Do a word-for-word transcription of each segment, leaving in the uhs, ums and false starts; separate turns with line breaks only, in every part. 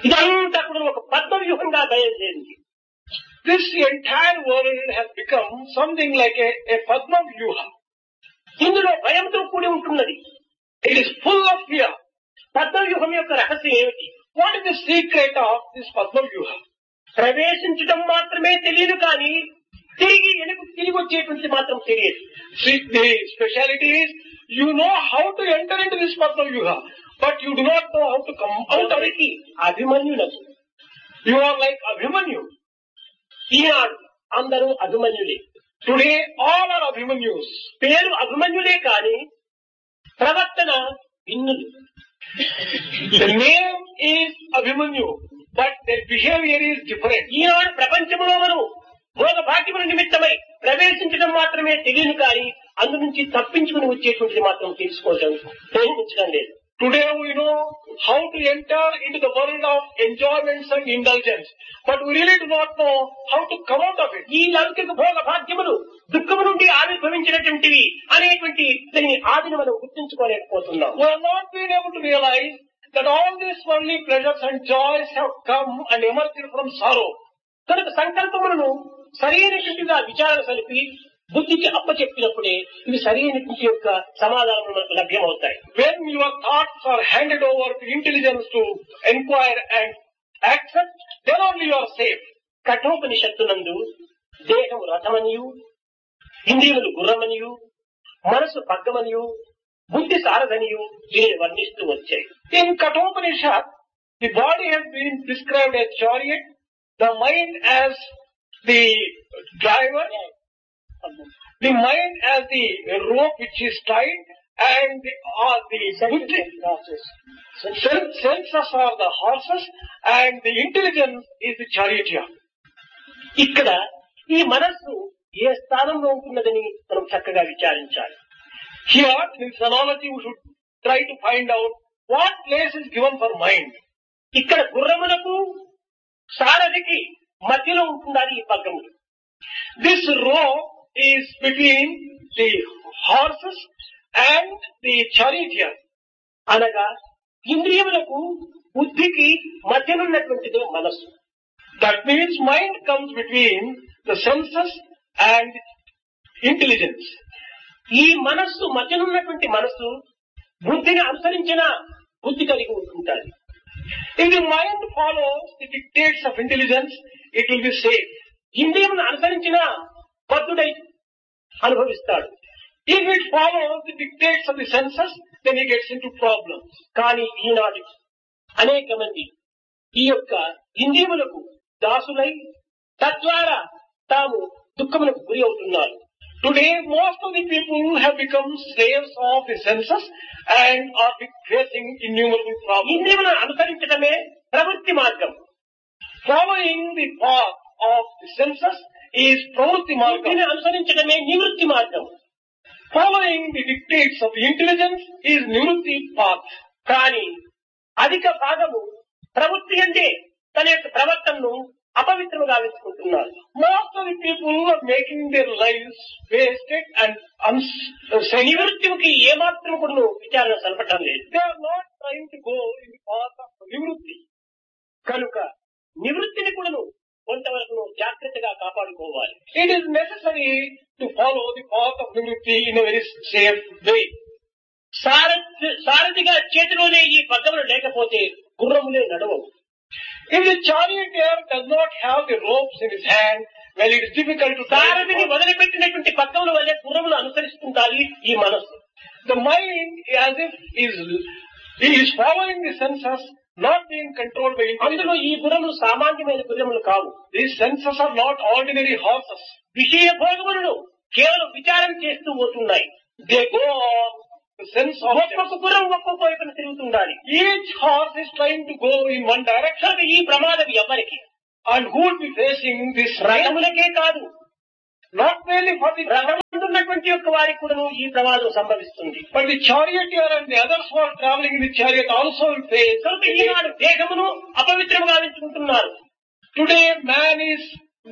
ఇదంతా కూడా ఒక పద్మవ్యూహంగా బయలుదేరింది.
This entire world has become something like a, a Padma Vyuha.
ఇందులో భయంతో కూడి ఉంటున్నది.
It is full of fear.
పద్మవ్యూహం యొక్క రహస్యం ఏమిటి?
What is the secret of this Padma Vyuha?
ప్రవేశించడం మాత్రమే తెలియదు, కానీ తిరిగి వెనుక తిరిగి వచ్చేటువంటి మాత్రం తెలియదు.
See, the speciality is you know how to enter into this Padma Vyuha, but you do not know how to come out of it.
అభిమన్యులకు
You are like Abhimanyu.
ఈనాడు అందరూ అభిమన్యులే.
Today all are Abhimanyus.
పేరు అభిమన్యులే కానీ ప్రవర్తన భిన్నులు.
The name is Abhimanyu, but their behavior is different.
ఈనాడు ప్రపంచంలో మనం భోగ భాగ్యముల నిమిత్తమై ప్రవేశించడం మాత్రమే తెలియను, కానీ అందు నుంచి తప్పించుకుని వచ్చేటువంటిది మాత్రం తెలుసుకోవడం ప్రయత్నించడం లేదు.
Today we know how to enter into the world of enjoyments and indulgence, but we really do not know how to come out of it.
ఈ లౌకిక భోగ భాగ్యములు దుఃఖము నుండి ఆవిర్భవించినటువంటివి అనేటువంటి దీని ఆదిని మనం గుర్తించుకోలేకపోతున్నాం.
We have not been able to realize that all these worldly pleasures and joys have come and emerged from sorrow.
కనుక సంకల్పములను సరైనటువంటిగా విచారణ సలిపి బుద్ధికి అప్పచెప్పినప్పుడే ఇవి సరైనటువంటి యొక్క సమాధానములు మనకు లభ్యమవుతాయి.
When your thoughts are handed over to intelligence to inquire and accept, then only you are safe.
కఠోపనిషత్తునందు దేహము రథమనియు, ఇంద్రియములు గుర్రమనియు, మనసు పగ్గమనియు, బుద్ధి సారథనియు దీనిని వర్ణిస్తూ వచ్చాయి.
In Kathopanishad, the body has been described as chariot, the mind as the driver, the mind as the rope which is tied, and the, uh, the buddhi, sense, senses are the horses, and the intelligence is the charioteer.
ఇక్కడ ఈ మనస్సు ఏ స్థానంలో ఉంటున్నదని మనం చక్కగా విచారించాలి.
Here, in this analogy, we should try to find out what place is given for mind.
ఇక్కడ గుర్రములకు సారథికి మధ్యలో ఉంటున్నది ఈ పగ్గములు.
This rope is between the horses and the charioteer.
అనగా ఇంద్రియములకు బుద్ధికి మధ్యనున్నటువంటిదే మనస్సు.
That means mind comes between the senses and intelligence.
ఈ మనస్సు మధ్యనున్నటువంటి మనస్సు బుద్ధిని అనుసరించిన బుద్ధి కలిగి ఉంటుంటారు.
If the mind follows the dictates of intelligence, it will be safe.
ఇంద్రియమును అనుసరించిన బద్ధుడై అనుభవిస్తాడు.
If it follows the dictates of the senses, then he gets into problems.
కానీ ఈనాడు అనేక మంది ఈ యొక్క ఇంద్రియములకు దాసులై తద్వారా తాము దుఃఖములకు గురి అవుతున్నారు.
Today, most of the people have become slaves of the senses and are facing innumerable problems.
ఇంద్రియములను అనుసరించడమే ప్రవృత్తి మార్గం.
Following the path of the senses is pravrutti margam.
బుద్ధిని అనుసరించడమే నివృత్తి మార్గం.
Following the dictates of the intelligence is nivrutti path.
కానీ అధిక భాగము ప్రవృత్తి అంటే తన యొక్క ప్రవర్తనను అపవిత్రముగా గావించుకుంటున్నారు.
Most of the people are making their lives wasted and unsafe.
నివృత్తికి ఏమాత్రం కూడా విచారణ సలపటం లేదు.
They are not trying to go in the path of nivrutti.
కనుక నివృత్తిని కూడా కొంతవరకు జాగ్రత్తగా కాపాడుకోవాలి.
It is necessary to follow the path of nivrutti in a very safe way.
సారథి సారథిగా చేతిలోనే ఈ పగ్గములు లేకపోతే గుర్రములే నడవవు.
If the charioteer does not have the ropes in his hand, well, it is difficult to
సారథిని వదిలిపెట్టినటువంటి పగ్గముల వల్లే గుర్రములు అనుసరిస్తుంటాయి ఈ మనస్సు.
The mind, as if is is following the senses, not being controlled by intelligence.
అందులో ఈ గుర్రములు సామాన్యమైన గుర్రములు కావు.
These senses are not ordinary horses.
విషయ భోగములను కేవలం విచారం చేస్తూ పోతున్నాయి.
They go on the sense of
ఒక్కొక్క గుర్రం ఒక్కొక్క వైపున తిరుగుతుండాలి.
each horse is trying to go in one direction.
ఈ ప్రమాదం ఎవరికి?
And who will be facing this race?
రథములకే కాదు,
Not merely for the
రథమున్నటువంటి యొక్క వారికి కూడా ఈ ప్రమాదం సంభవిస్తుంది.
but the charioteer and the others who are traveling in the chariot also will face.
కనుక ఈనాడు దేహమును అపవిత్రముగా గావించుకుంటున్నారు.
Today man is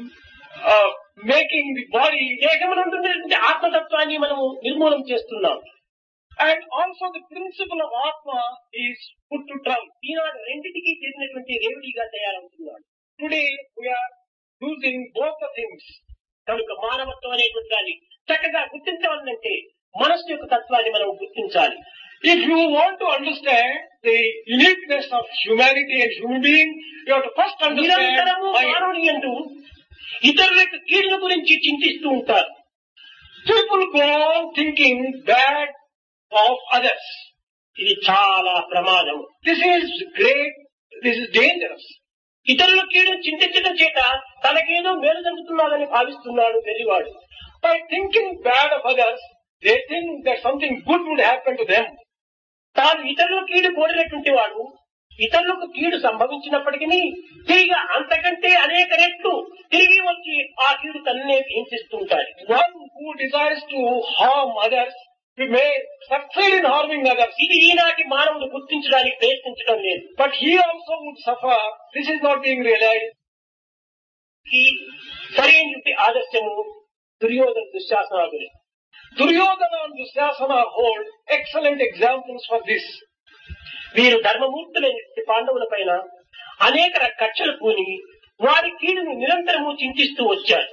uh, making the body,
దేహమునందున్నటువంటి ఆత్మతత్వాన్ని మనము నిర్మూలన చేస్తున్నాం.
And also the principle of Atma is put to trial.
ఈనాడు రెండింటికి చేసినటువంటి రేవడిగా తయారవుతున్నాడు.
Today we are using both the things.
కనుక మానవత్వం అనేటువంటి దాన్ని చక్కగా గుర్తించవాలంటే మనస్సు యొక్క తత్వాన్ని మనం గుర్తించాలి.
If you want to understand the uniqueness of humanity and human being, you have to first understand
నిరంతరము
mind.
మానవుని యందు ఇతరుల యొక్క కీడుల గురించి చింతిస్తూ ఉంటారు.
People go on thinking bad of others.
ఇది చాలా ప్రమాదం.
This is great, this is dangerous.
ఇతరుల కీడును చింతించడం చేత తనకేదో మేలు జరుగుతున్నదని భావిస్తున్నాడు వెర్రివాడు.
By thinking bad of others, they think that something good would happen to them.
తాను ఇతరుల కీడు కోరినటువంటి వాడు ఇతరులకు కీడు సంభవించినప్పటికీ తిరిగి అంతకంటే అనేక రెట్లు తిరిగి వచ్చి ఆ కీడు తన్నే హింసిస్తుంటాడు.
One who desires to harm others, he may succeed in harming others.
ఇది ఈనాటి మానవులు గుర్తించడానికి ప్రయత్నించడం లేదు.
But he also would suffer. This is not being realized.
ఈ సరైనటువంటి ఆదర్శము Duryodhana దుశ్శాసనాదులే.
Duryodhana and Dusyasana hold excellent examples for this.
వీరు ధర్మమూర్తులైన పాండవుల పైన అనేక కక్షలు పూని వారి కీడును నిరంతరము చింతిస్తూ వచ్చారు.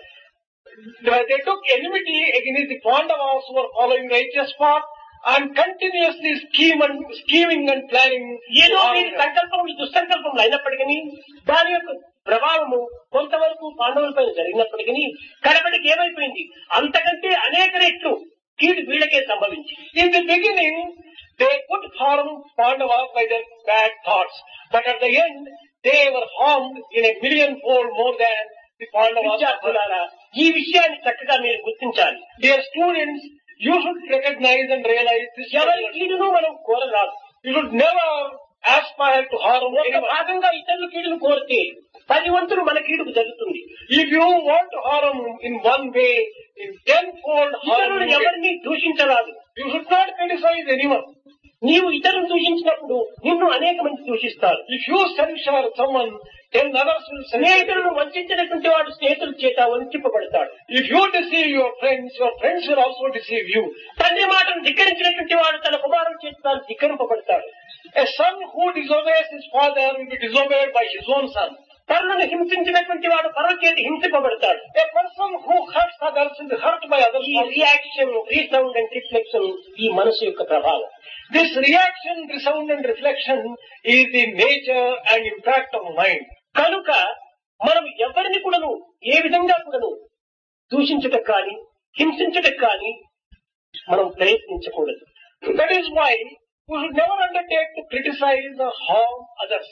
They took enmity against the Pandavas who were following righteous path and continuously scheme and, scheming and planning.
ఏదో వీరి సంకల్పములు దుస్సంకల్పములు అయినప్పటికీ దాని యొక్క ప్రభావము కొంతవరకు పాండవుల పైన జరిగినప్పటికీ కడపడికి ఏమైపోయింది, అంతకంటే అనేక రెట్లు కీడు వీళ్ళకే సంభవించి.
In the beginning, they could harm Pandavas by their bad thoughts, but at the end, they were harmed in a million fold more than the Pandavas.
విద్యార్థులారా, ఈ విషయాన్ని చక్కగా మీరు గుర్తించాలి.
Dear students, you should recognize and realize this.
ఎవరి కీడును మనం కోరరాదు.
You should never aspire to harm
ఒక
anyone.
భాగంగా ఇతరుల కీడును కోరితే పది వంతులు మన కీడుకు జరుగుతుంది.
If you want to harm in one way, in tenfold harm,
ఇతరులు
you get.
ఎవరిని దూషించరాదు.
You should not criticize anyone.
నీవు ఇతరులను దూషించినప్పుడు నిన్ను అనేక మంది దూషిస్తారు.
If you censure someone, ten others will censure.
స్నేహితులను వంచినటువంటి వాడు స్నేహితుల చేత వంచింపబడతాడు.
If you deceive your friends, your friends will also deceive you.
తండ్రి మాటను ధిక్కరించినటువంటి వాడు తన కుమారుల చేత తాను ధిక్కరింపబడతాడు.
A son who disobeys his father will be disobeyed by his own son.
పరులను హింసించినటువంటి వాడు పరుల చేత హింసింపబడతాడు.
A person who hurts others will be hurt by others.
ఈ రియాక్షన్, రీసౌండ్ అండ్ రిఫ్లెక్షన్ ఈ మనసు యొక్క ప్రభావం.
This reaction, resound and reflection is the nature and impact of mind.
కనుక మనం ఎవరిని కూడాను ఏ విధంగా కూడాను దూషించటం కానీ హింసించటం కానీ మనం ప్రయత్నించకూడదు.
That is why we should never undertake to criticize or harm others.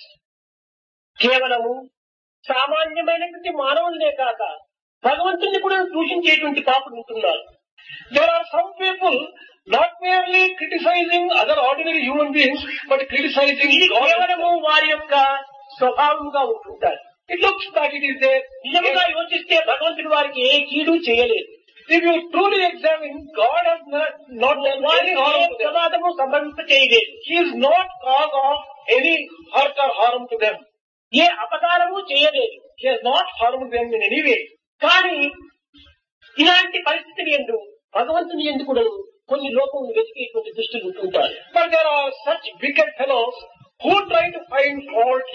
కేవలము సామాన్యమైనటువంటి మానవులనే కాక భగవంతుని కూడా దూషించేటువంటి పాపులు ఉంటున్నారు.
There are some people not merely criticizing other ordinary human beings, but criticizing
ఇది
God.
కేవలము వారి యొక్క స్వభావంగా ఉంటుంటారు.
It looks that it is there.
నిజంగా యోచిస్తే భగవంతుడు వారికి ఏ కీడు చేయలేదు.
If you truly examine, God has not, not done any
వారికి
harm
ఏ
to them.
ప్రమాదము సంభవింప చేయలేదు.
He is not cause of any hurt or harm to them.
ఏ అపకారము చేయలేదు.
He has not harmed them in any way.
కానీ ఇలాంటి పరిస్థితులు ఎందు భగవంతుని ఎందు కూడా కొన్ని లోపములు వెతికేటువంటి దృష్టిలు ఉంటుంటారు.
But there are such wicked fellows who try to find fault